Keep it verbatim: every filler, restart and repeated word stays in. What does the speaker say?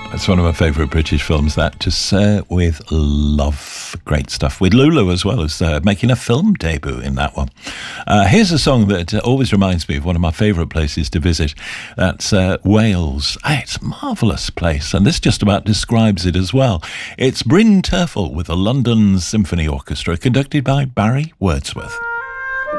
It's one of my favourite British films, that, To Sir with Love. Great stuff. With Lulu as well, as uh, making a film debut in that one. Uh, here's a song that uh, always reminds me of one of my favourite places to visit. That's uh, Wales. Ah, it's a marvellous place, and this just about describes it as well. It's Bryn Terfel with the London Symphony Orchestra, conducted by Barry Wordsworth.